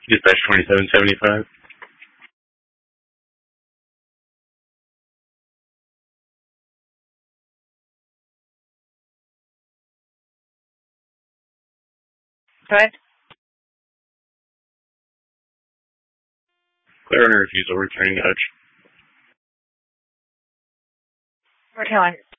Dispatch 2775. Go ahead. Clear on a refusal, returning Hutch. We're telling